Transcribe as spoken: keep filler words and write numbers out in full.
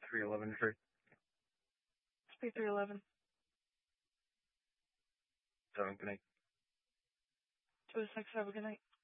three eleven free. Speed three eleven. Seven, good night. two oh six, have a good night.